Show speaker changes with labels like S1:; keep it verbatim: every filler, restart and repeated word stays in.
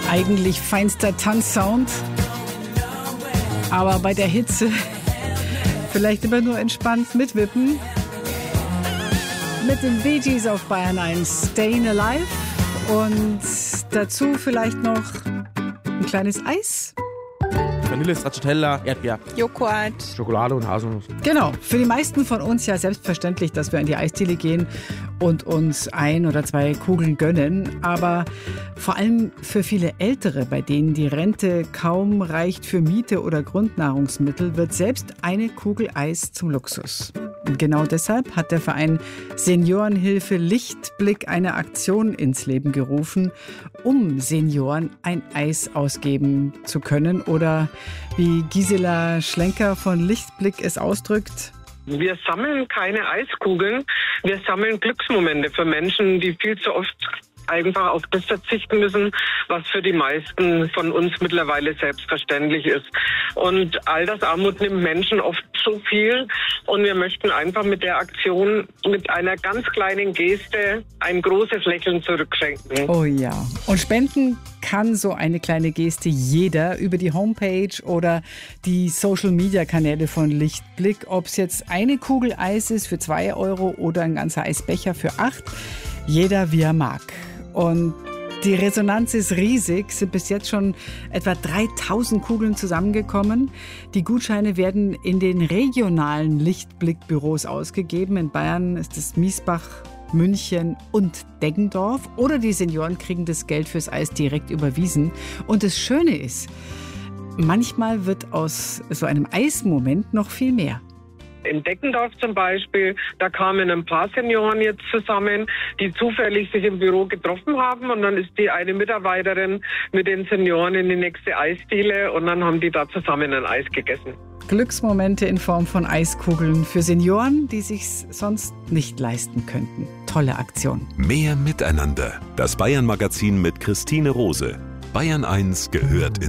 S1: Eigentlich feinster Tanzsound, aber bei der Hitze vielleicht immer nur entspannt mitwippen. Mit den Bee Gees auf Bayern eins, Stayin' Alive, und dazu vielleicht noch ein kleines Eis.
S2: Vanille, Stracciatella, Erdbeer,
S3: Joghurt,
S2: Schokolade und Haselnuss.
S1: Genau, für die meisten von uns ja selbstverständlich, dass wir in die Eisdiele gehen und uns ein oder zwei Kugeln gönnen. Aber vor allem für viele Ältere, bei denen die Rente kaum reicht für Miete oder Grundnahrungsmittel, wird selbst eine Kugel Eis zum Luxus. Und genau deshalb hat der Verein Seniorenhilfe Lichtblick eine Aktion ins Leben gerufen, um Senioren ein Eis ausgeben zu können. Oder wie Gisela Schlenker von Lichtblick es ausdrückt:
S4: Wir sammeln keine Eiskugeln, wir sammeln Glücksmomente für Menschen, die viel zu oft einfach auf das verzichten müssen, was für die meisten von uns mittlerweile selbstverständlich ist. Und Altersarmut nimmt Menschen oft so viel, und wir möchten einfach mit der Aktion mit einer ganz kleinen Geste ein großes Lächeln zurückschenken.
S1: Oh ja. Und spenden kann so eine kleine Geste jeder über die Homepage oder die Social-Media-Kanäle von Lichtblick. Ob es jetzt eine Kugel Eis ist für zwei Euro oder ein ganzer Eisbecher für acht. Jeder wie er mag. Und die Resonanz ist riesig, sind bis jetzt schon etwa dreitausend Kugeln zusammengekommen. Die Gutscheine werden in den regionalen Lichtblick-Büros ausgegeben. In Bayern ist es Miesbach, München und Deggendorf. Oder die Senioren kriegen das Geld fürs Eis direkt überwiesen. Und das Schöne ist, manchmal wird aus so einem Eismoment noch viel mehr.
S4: In Deggendorf zum Beispiel, da kamen ein paar Senioren jetzt zusammen, die zufällig sich im Büro getroffen haben, und dann ist die eine Mitarbeiterin mit den Senioren in die nächste Eisdiele, und dann haben die da zusammen ein Eis gegessen.
S1: Glücksmomente in Form von Eiskugeln für Senioren, die sich's sonst nicht leisten könnten. Tolle Aktion.
S5: Mehr Miteinander. Das Bayern-Magazin mit Christine Rose. Bayern eins gehört in